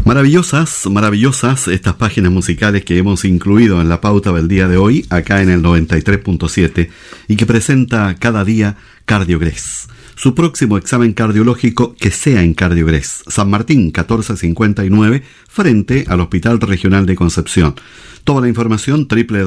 Maravillosas, maravillosas estas páginas musicales que hemos incluido en la pauta del día de hoy, acá en el 93.7, y que presenta cada día Cardiogres. Su próximo examen cardiológico que sea en Cardiogres, San Martín 1459, frente al Hospital Regional de Concepción. Toda la información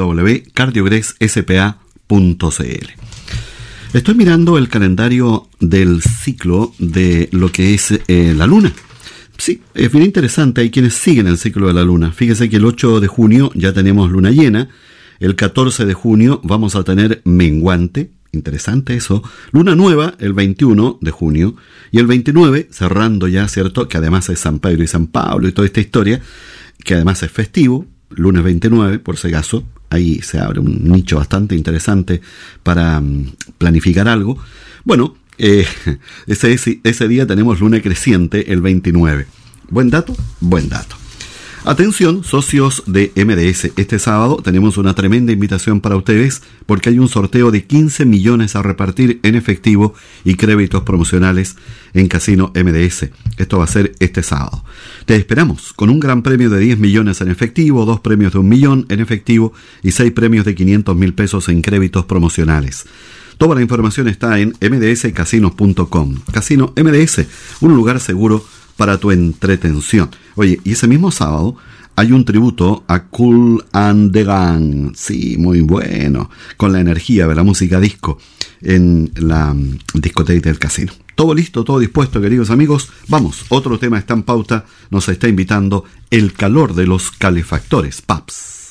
www.cardiogresSPA.cl. Estoy mirando el calendario del ciclo de lo que es la luna. Sí, es bien interesante, hay quienes siguen el ciclo de la luna. Fíjese que el 8 de junio ya tenemos luna llena, el 14 de junio vamos a tener menguante, interesante eso, luna nueva el 21 de junio, y el 29, cerrando ya, ¿cierto?, que además es San Pedro y San Pablo y toda esta historia, que además es festivo, lunes 29, por si acaso, ahí se abre un nicho bastante interesante para planificar algo. Bueno, ese día tenemos luna creciente el 29. ¿Buen dato? Buen dato. Atención, socios de MDS. Este sábado tenemos una tremenda invitación para ustedes porque hay un sorteo de 15 millones a repartir en efectivo y créditos promocionales en Casino MDS. Esto va a ser este sábado. Te esperamos con un gran premio de 10 millones en efectivo, 2 premios de 1 millón en efectivo y 6 premios de 500.000 pesos en créditos promocionales. Toda la información está en mdscasinos.com. Casino MDS, un lugar seguro para tu entretención. Oye, y ese mismo sábado hay un tributo a Kool and the Gang. Sí, muy bueno. Con la energía de la música disco en la discoteca del casino. Todo listo, todo dispuesto, queridos amigos. Vamos, otro tema está en pauta. Nos está invitando el calor de los calefactores, PAPS.